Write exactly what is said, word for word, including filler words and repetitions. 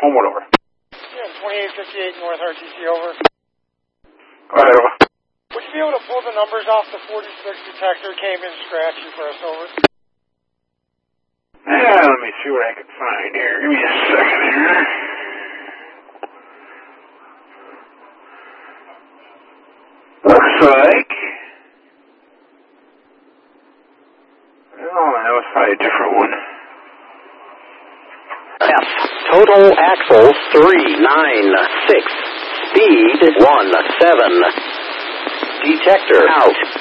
Homeward over. Yeah, twenty-eight fifty-eight North R T C over. Go ahead, over. Would you be able to pull the numbers off the forty-six detector? Came in scratchy for us, over. Yeah, let me see what I can find here. Give me a second here. Looks like... Oh, that was probably a different one. F. Total axle three nine six. Speed one seven. Detector out.